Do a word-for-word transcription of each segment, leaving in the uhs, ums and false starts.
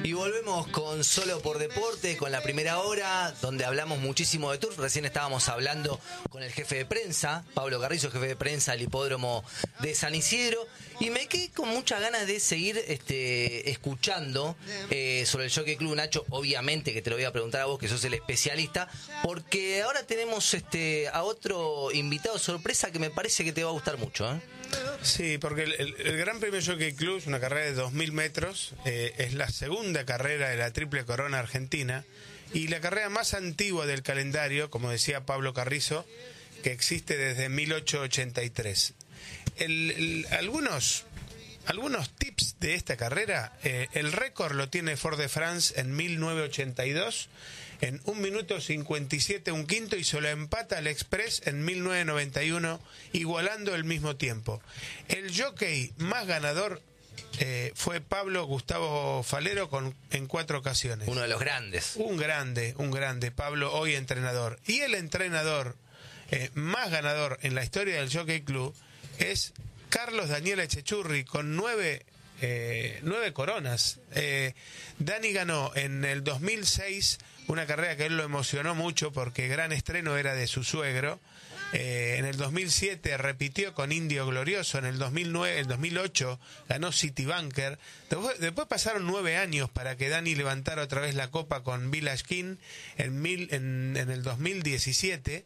Y volvemos con Solo por Deporte, con la primera hora, donde hablamos muchísimo de turf. Recién estábamos hablando con el jefe de prensa, Pablo Carrizo, jefe de prensa del hipódromo de San Isidro. Y me quedé con muchas ganas de seguir este, escuchando eh, sobre el Jockey Club, Nacho. Obviamente que te lo voy a preguntar a vos, que sos el especialista, porque ahora tenemos este, a otro invitado sorpresa que me parece que te va a gustar mucho, ¿eh? Sí, porque el, el, el Gran Premio Jockey Club es una carrera de dos mil metros, eh, es la segunda carrera de la Triple Corona Argentina y la carrera más antigua del calendario, como decía Pablo Carrizo, que existe desde mil ochocientos ochenta y tres. El, el, algunos, algunos tips de esta carrera, eh, el récord lo tiene Fort de France en mil novecientos ochenta y dos, en un minuto cincuenta y siete un quinto, y se lo empata al Express en mil novecientos noventa y uno, igualando el mismo tiempo. El jockey más ganador eh, fue Pablo Gustavo Falero con, en cuatro ocasiones. Uno de los grandes. Un grande, un grande, Pablo, hoy entrenador. Y el entrenador eh, más ganador en la historia del Jockey Club es Carlos Daniel Echechurri, con nueve, eh, nueve coronas. Eh, Dani ganó en el dos mil seis una carrera que a él lo emocionó mucho porque gran estreno era de su suegro. Eh, en el dos mil siete repitió con Indio Glorioso. En el dos mil nueve, el dos mil ocho ganó Citibanker. Después, después pasaron nueve años para que Dani levantara otra vez la copa con Village King en, mil, en, en el dos mil diecisiete.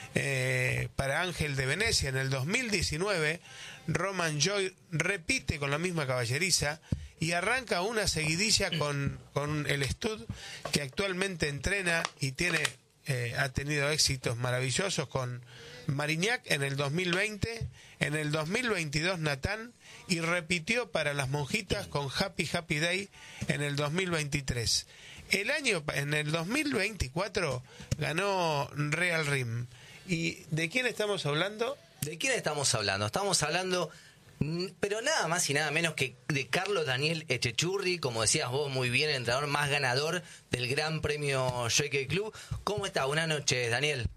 Eh, para Ángel de Venecia en el dos mil diecinueve. Roman Joy repite con la misma caballeriza y arranca una seguidilla con, con el Stud, que actualmente entrena y tiene eh, ha tenido éxitos maravillosos con Marignac en el dos mil veinte, en el dos mil veintidós Natán, y repitió para las monjitas con Happy Happy Day en el dos mil veintitrés. El año, en el dos mil veinticuatro ganó Real Rim. ¿Y de quién estamos hablando? ¿De quién estamos hablando? Estamos hablando, pero nada más y nada menos que de Carlos Daniel Echechurri, como decías vos muy bien, el entrenador más ganador del Gran Premio Jockey Club. ¿Cómo está? Buenas noches, Daniel.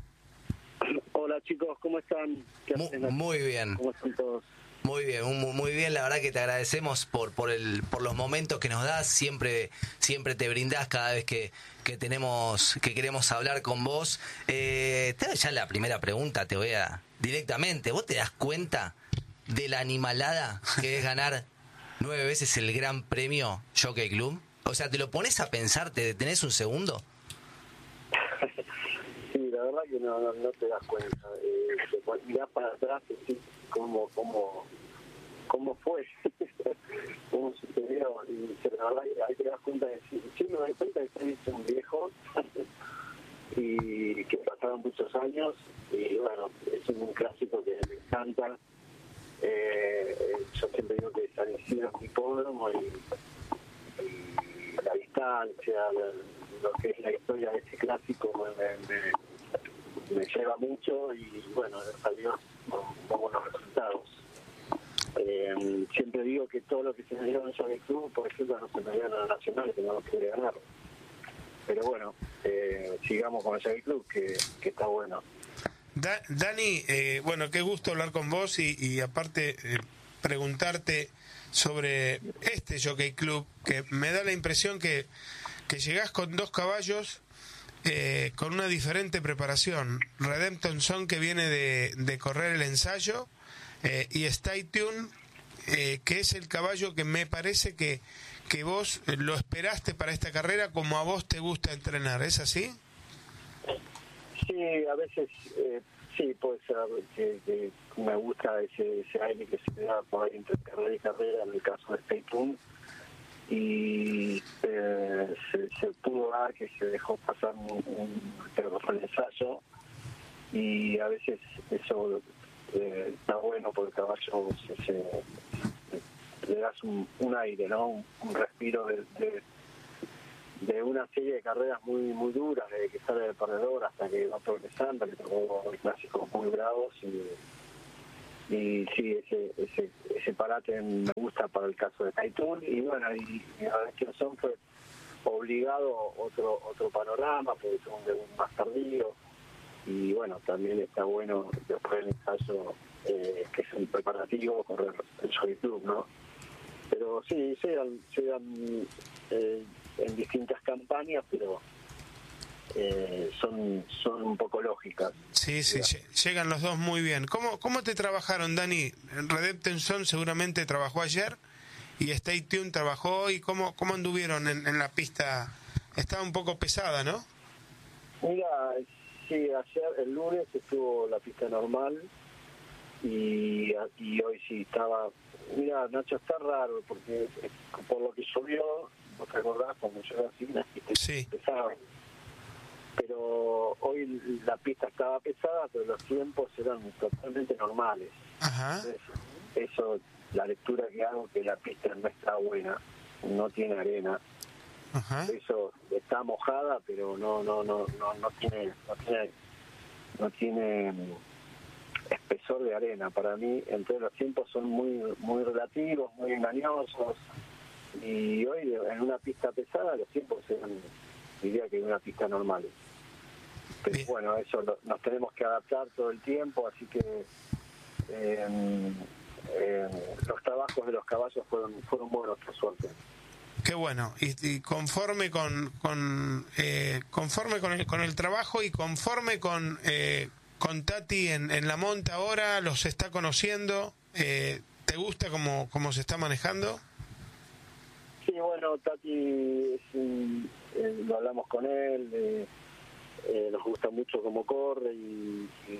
Hola chicos, ¿cómo están? ¿Qué muy, hacen? muy bien. ¿Cómo están todos? Muy bien, muy, muy bien, la verdad que te agradecemos por por el por los momentos que nos das, siempre siempre te brindás cada vez que, que tenemos que queremos hablar con vos. Eh, te doy ya la primera pregunta, te voy a directamente, ¿vos te das cuenta de la animalada que es ganar nueve veces el Gran Premio Jockey Club? O sea, ¿te lo pones a pensar, te detenés un segundo? Sí, la verdad que no, no, no te das cuenta. Eh, mirás para atrás y decís cómo, cómo, cómo fue, cómo sucedió. Y la verdad que ahí te das cuenta de sí, sí me doy cuenta de que soy un viejo y que pasaron muchos años. Y bueno, es un clásico que me encanta. Eh, yo siempre digo que San Isidro es un hipódromo y, y la distancia, la, lo que es la historia de ese clásico me, me, me lleva mucho y bueno, salió con, con buenos resultados. Eh, siempre digo que todo lo que se me dio en el Jockey Club, por ejemplo, no se me dio en la Nacional, que no lo quiere ganar. Pero bueno, eh, sigamos con el Jockey Club, que, que está bueno. Da, Dani, eh, bueno, qué gusto hablar con vos y, y aparte eh, preguntarte sobre este Jockey Club, que me da la impresión que, que llegás con dos caballos eh, con una diferente preparación. Redemption Song, que viene de, de correr el ensayo, eh, y Stay Tuned, eh, que es el caballo que me parece que, que vos lo esperaste para esta carrera como a vos te gusta entrenar, ¿es así? Sí, a veces eh, sí puede ser que, que me gusta ese, ese aire que se da por ahí entre carrera y carrera, en el caso de Stay Tuned, y eh, se, se pudo dar que se dejó pasar un, un, un ensayo, y a veces eso eh, está bueno porque el caballo se, se, le das un, un aire, ¿no? Un, un respiro de, de de una serie de carreras muy muy duras, desde que sale del perdedor hasta que va progresando, que tocó clásicos muy bravos, y, y sí, ese ese ese parate me gusta para el caso de Taitún. Y bueno, y, y la Redemption fue obligado otro otro panorama, porque es un debut más tardío, y bueno, también está bueno después del ensayo, eh, que es un preparativo, correr el Jockey Club, ¿no? Pero sí, llegan, llegan eh, en distintas campañas, pero eh, son son un poco lógicas. Sí, sí, llegan los dos muy bien. ¿Cómo, cómo te trabajaron, Dani? Redemption Zone seguramente trabajó ayer y Stay Tuned trabajó hoy. ¿Cómo, cómo anduvieron en, en la pista? Estaba un poco pesada, ¿no? Mira, sí, ayer, el lunes, estuvo la pista normal y, y hoy sí estaba... Mira, Nacho, está raro porque por lo que llovió, ¿no te acordás? Cuando llueve así, la pista sí. pesada. Pero hoy la pista estaba pesada, pero los tiempos eran totalmente normales. Ajá. Entonces, eso, la lectura que hago, que la pista no está buena, no tiene arena. Ajá. Eso está mojada, pero no no no no no tiene no tiene no tiene espesor de arena. Para mí, entonces los tiempos son muy muy relativos, muy engañosos, y hoy en una pista pesada los tiempos eran, diría que en una pista normal. Pero Bien. Bueno, eso lo, nos tenemos que adaptar todo el tiempo, así que eh, eh, los trabajos de los caballos fueron fueron buenos, por suerte. Qué bueno, y, y conforme con con eh, conforme con el, con el trabajo y conforme con eh, con Tati en, en la monta ahora, los está conociendo, eh, ¿te gusta cómo, cómo se está manejando? Sí, bueno, Tati, es un, eh, lo hablamos con él, eh, eh, nos gusta mucho cómo corre y... y...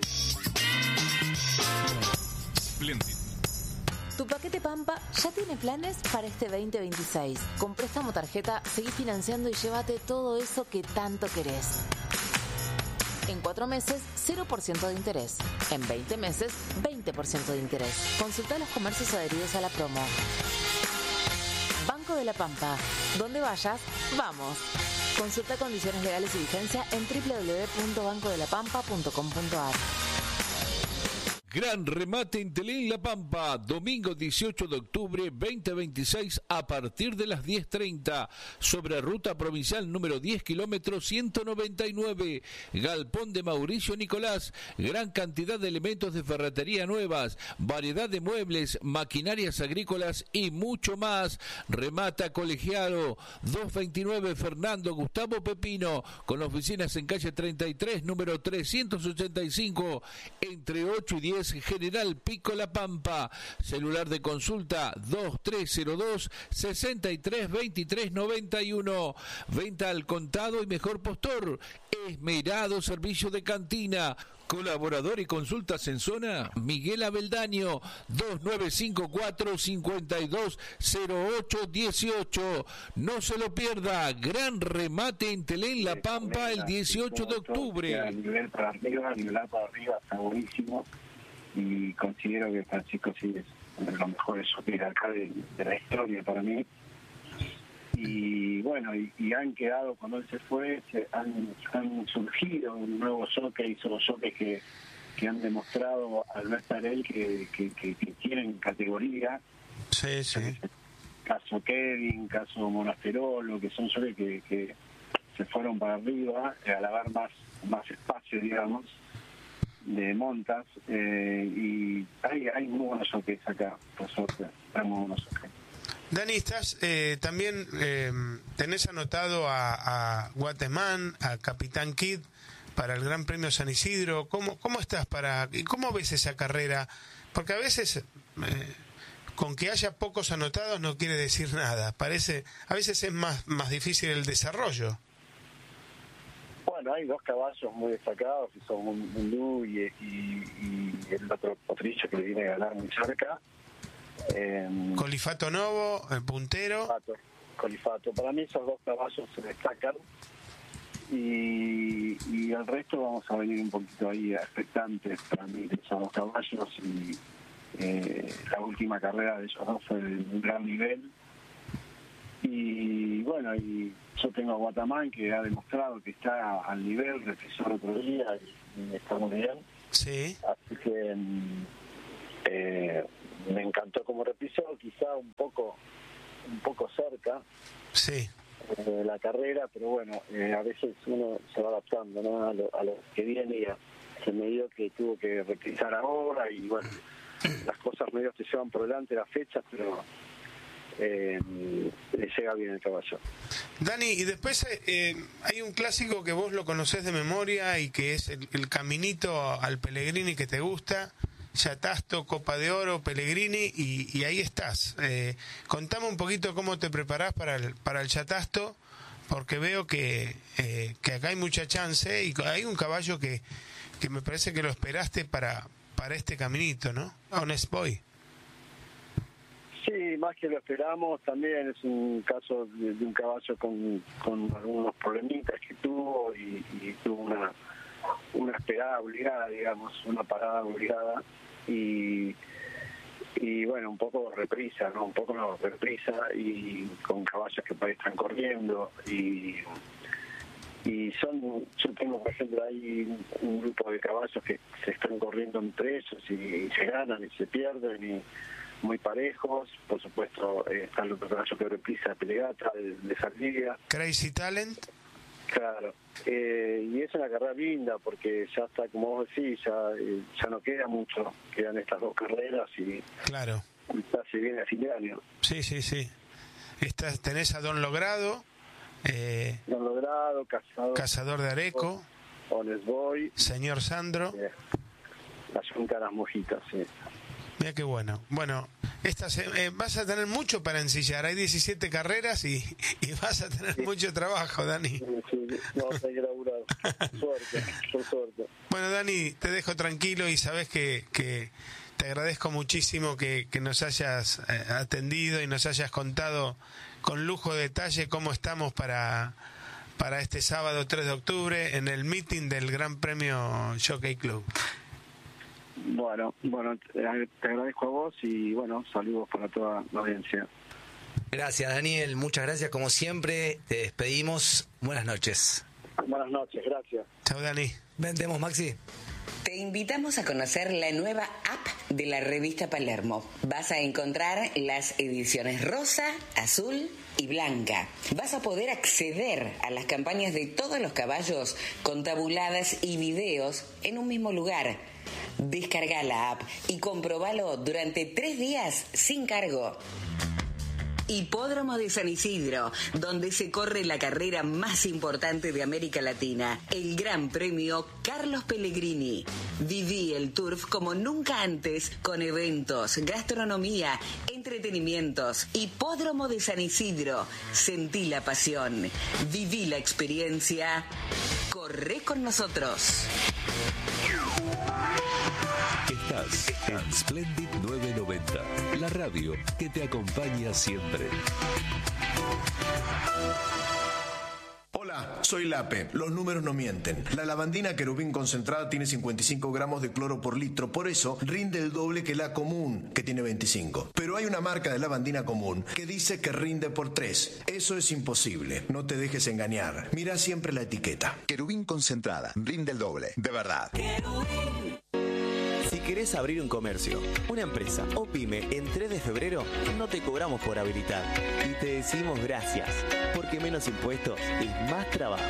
Splendid. Tu paquete Pampa ya tiene planes para este veinte veintiséis. Con préstamo tarjeta, seguí financiando y llévate todo eso que tanto querés. En cuatro meses, cero por ciento de interés. En veinte meses, veinte por ciento de interés. Consulta los comercios adheridos a la promo. Banco de la Pampa. Donde vayas, vamos. Consulta condiciones legales y vigencia en doble u doble u doble u punto banco de la pampa punto com punto a r. Gran remate en Telén La Pampa, domingo dieciocho de octubre veinte veintiséis a partir de las diez treinta, sobre ruta provincial número diez kilómetros ciento noventa y nueve, Galpón de Mauricio Nicolás, gran cantidad de elementos de ferretería nuevas, variedad de muebles, maquinarias agrícolas y mucho más. Remata Colegiado, doscientos veintinueve Fernando Gustavo Pepino, con oficinas en calle treinta y tres, número trescientos ochenta y cinco, entre ocho y diez, General Pico La Pampa. Celular de consulta dos tres cero dos, seis tres dos tres nueve uno. Venta al contado y mejor postor. Esmerado servicio de cantina. Colaborador y consultas en zona, Miguel Abeldaño, dos nueve cinco cuatro, cinco dos cero ocho uno ocho. No se lo pierda, gran remate en Telén La Pampa el dieciocho de octubre. A nivel para arriba, a nivel para arriba, está buenísimo. Y considero que Francisco sí es uno de los mejores jockeys acá de, de la historia para mí. Y bueno, y, y han quedado, cuando él se fue, se han, han surgido nuevos jockeys o jockeys que, que han demostrado al no estar él que, que, que, que tienen categoría. Sí, sí. Caso Kevin, caso Monasterolo, que son jockeys que, que se fueron para arriba eh, al haber más, más espacio, digamos, de montas, eh, y hay, hay muy buenos jockeys acá, por suerte, hay muy buenos jockeys. Dani, estás eh, también eh, tenés anotado a, a Guatemán, a Capitán Kid para el Gran Premio San Isidro. ¿Cómo, cómo estás para y cómo ves esa carrera? Porque a veces eh, con que haya pocos anotados no quiere decir nada. Parece, a veces es más más difícil el desarrollo. Bueno, hay dos caballos muy destacados, que son Mundú y, y, y el otro potrillo que le viene a ganar muy cerca. Eh, Colifato Novo, el puntero. Colifato, Colifato. Para mí esos dos caballos se destacan. Y, y el resto vamos a venir un poquito ahí expectantes para mí de esos dos caballos. Y eh, la última carrera de ellos dos fue de un gran nivel. Y bueno, y yo tengo a Guatemán, que ha demostrado que está al nivel, reprisó el otro día y, y está muy bien. Sí. Así que eh, me encantó como reprisó, quizá un poco un poco cerca sí. eh, de la carrera, pero bueno, eh, a veces uno se va adaptando, ¿no? a, lo, a lo que viene, y a, se me dio que tuvo que reprisar ahora, y bueno, las cosas medio se llevan por delante las fechas, pero eh, le llega bien el caballo. Dani, y después eh, hay un clásico que vos lo conocés de memoria y que es el, el caminito al Pellegrini que te gusta, Yatasto, Copa de Oro, Pellegrini, y, y ahí estás. Eh, contame un poquito cómo te preparás para el, para el Yatasto, porque veo que, eh, que acá hay mucha chance y hay un caballo que, que me parece que lo esperaste para, para este caminito, ¿no? Honest Boy. Sí, más que lo esperamos, también es un caso de, de un caballo con, con algunos problemitas que tuvo y, y tuvo una, una esperada obligada, digamos, una parada obligada y, y bueno, un poco reprisa, ¿no? Un poco no, reprisa y con caballos que por ahí están corriendo y, y son, yo tengo por ejemplo ahí un, un grupo de caballos que se están corriendo entre ellos y, y se ganan y se pierden y muy parejos, por supuesto eh, está el otro caballo que reprisa Pelegata de, de Saldivia. Crazy Talent. Claro, eh, y es una carrera linda porque ya está, como vos decís, ya, eh, ya no queda mucho, quedan estas dos carreras y claro, ya se viene a fin de año. Sí, sí, sí. Estás, tenés a Don Logrado, eh, Don Logrado, Cazador, Cazador de Areco, Honest Boy, Señor Sandro. Eh, la Yunta de las Mojitas, sí. Mira qué bueno. Bueno, estas, eh, vas a tener mucho para ensillar. Hay diecisiete carreras y, y vas a tener sí. mucho trabajo, Dani. Sí, sí, vamos a ir a laburar. Suerte, por suerte. Bueno, Dani, te dejo tranquilo y sabes que, que te agradezco muchísimo que, que nos hayas eh, atendido y nos hayas contado con lujo de detalle cómo estamos para, para este sábado tres de octubre en el meeting del Gran Premio Jockey Club. Bueno, bueno, te agradezco a vos y bueno, saludos para toda la audiencia. Gracias, Daniel, muchas gracias como siempre, te despedimos, buenas noches. Buenas noches, gracias. Chao, Dani. Vendemos, Maxi. Te invitamos a conocer la nueva app de la revista Palermo. Vas a encontrar las ediciones rosa, azul y blanca. Vas a poder acceder a las campañas de todos los caballos con tabuladas y videos en un mismo lugar. Descarga la app y comprobalo durante tres días sin cargo. Hipódromo de San Isidro, donde se corre la carrera más importante de América Latina, el Gran Premio Carlos Pellegrini. Viví el Turf como nunca antes, con eventos, gastronomía, entretenimientos. Hipódromo de San Isidro, sentí la pasión, viví la experiencia, corre con nosotros. Estás en Splendid novecientos noventa, la radio que te acompaña siempre. Hola, soy Lape. Los números no mienten. La lavandina Querubín concentrada tiene cincuenta y cinco gramos de cloro por litro, por eso rinde el doble que la común, que tiene veinticinco. Pero hay una marca de lavandina común que dice que rinde por tres. Eso es imposible. No te dejes engañar. Mira siempre la etiqueta. Querubín concentrada, rinde el doble, de verdad. Querubín. Si querés abrir un comercio, una empresa o pyme en tres de febrero, no te cobramos por habilitar y te decimos gracias, porque menos impuestos es más trabajo.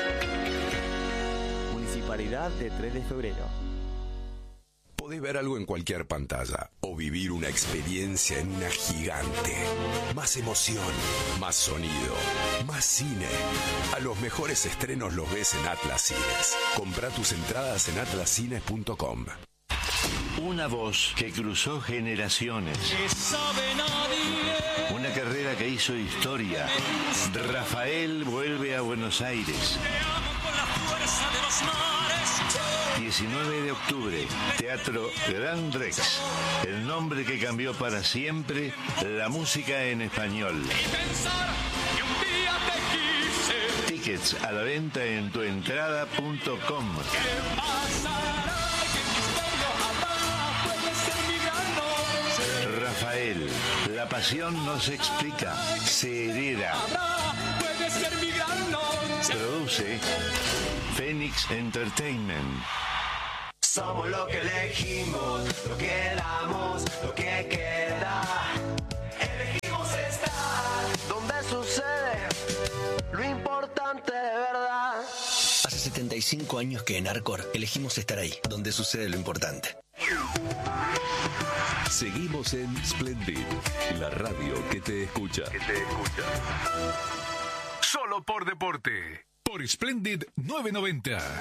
Municipalidad de tres de febrero. Podés ver algo en cualquier pantalla o vivir una experiencia en una gigante. Más emoción, más sonido, más cine. A los mejores estrenos los ves en Atlas Cines. Comprá tus entradas en atlas cines punto com. Una voz que cruzó generaciones. Una carrera que hizo historia. Rafael vuelve a Buenos Aires. diecinueve de octubre, Teatro Gran Rex. El nombre que cambió para siempre la música en español. Tickets a la venta en tuentrada punto com. Rafael, la pasión no se explica, se hereda. Produce Phoenix Entertainment. Somos lo que elegimos, lo que damos, lo que queda. Elegimos estar donde sucede lo importante de verdad. Hace setenta y cinco años que en Arcor elegimos estar ahí, donde sucede lo importante. Seguimos en Splendid, la radio que te escucha. Que te escucha. Solo por deporte. Por Splendid novecientos noventa.